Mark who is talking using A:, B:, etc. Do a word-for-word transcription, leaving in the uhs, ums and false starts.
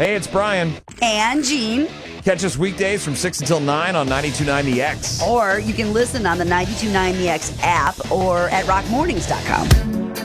A: Hey, it's Brian.
B: And Gene.
A: Catch us weekdays from six until nine on ninety-two point nine The X.
B: Or you can listen on the ninety-two point nine The X app or at rock mornings dot com.